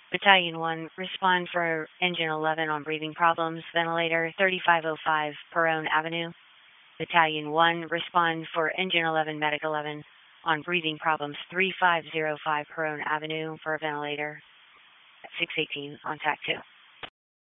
Battalion 1, respond for Engine 11 on breathing problems, ventilator 3505 Perone Avenue. Battalion 1, respond for Engine 11 Medic 11 on breathing problems 3505 Perone Avenue for a ventilator at 618 on TAC 2.